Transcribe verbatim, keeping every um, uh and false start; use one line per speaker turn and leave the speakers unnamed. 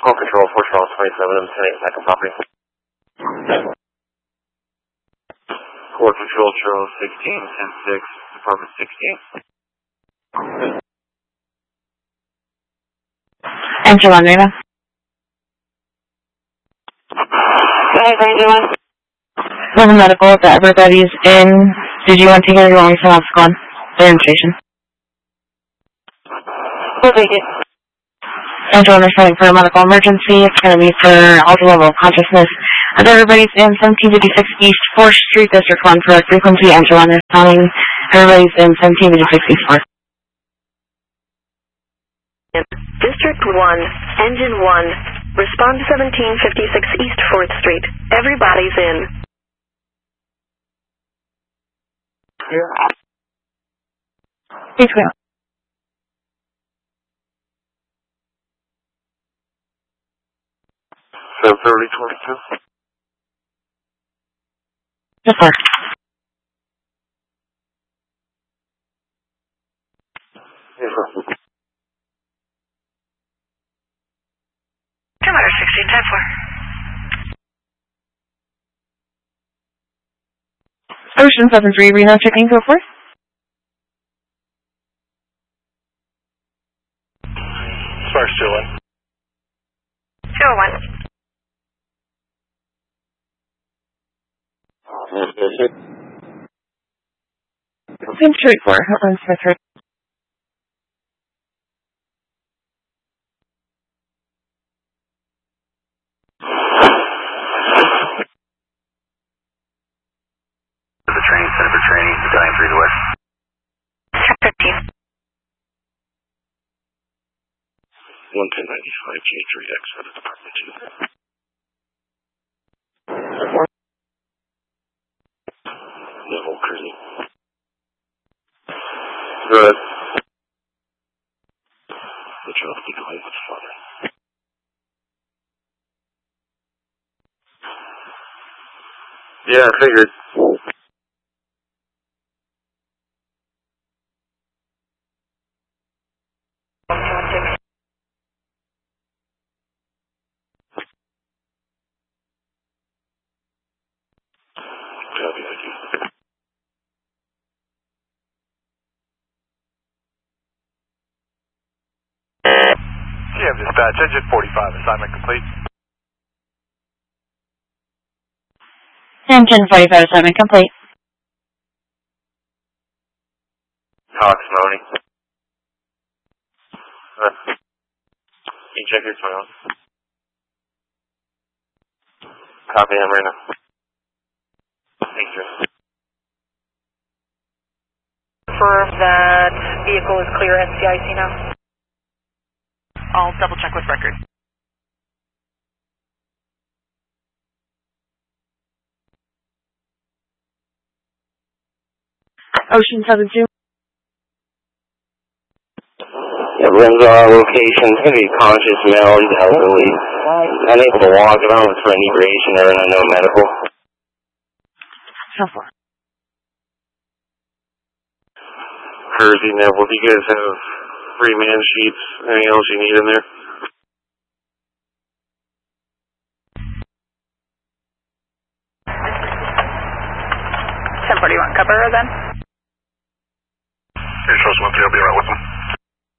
Call control, four Charles twenty-seven, I'm ten eight second property. Core control, Charles sixteen, ten six, apartment sixteen.
Enter one, Reva.
Hey, how you doing?
With the medical, that everybody's in. Did you want to get your own from Squad? The information.
We'll take it.
Enter one, responding for a medical emergency. It's going to be for altered level of consciousness. And everybody's in seventeen fifty-six East fourth Street, District one, for frequency. Enter one, responding. Everybody's in seventeen fifty-six East fourth.
District one, Engine one, respond to seventeen fifty-six East fourth Street. Everybody's in.
Yeah. Please go.
seven thirty twenty-two.
Yes, sir.
Yes, sir.
Commander sixteen ten four.
Ocean seven three, Reno, checking go forth.
Sparks two one.
two one.
Same two eight four, Heartland Smith Road.
The train, center for training, Battalion three to west.
fifteen.
one ten ninety-five, G three X out of Department two. Level cruising. Good. The Charles be quiet with father. Yeah, I figured. Copy, thank you.
G M dispatch, engine forty-five, assignment complete.
Engine forty-five, assignment complete.
Cox, Moni. Uh, can you check your phone? Copy, I'm right now. Thank you.
Confirm that vehicle is clear at C I C now. I'll double check with record.
Ocean seven two.
Yeah, Renzo, location, heavy conscious male, he's elderly. Unable to walk, I don't know if it's for inebriation or an unknown medical.
So far.
Jersey, Neville, do you guys have three man sheets? Anything else you need in there?